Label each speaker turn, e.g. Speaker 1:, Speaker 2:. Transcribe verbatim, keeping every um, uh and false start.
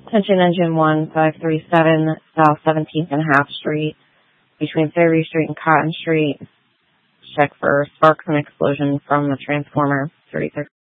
Speaker 1: Attention engine one five three seven, South seventeenth and Half Street, between Fairview Street and Cotton Street. Check for sparks and explosion from the transformer. thirty-six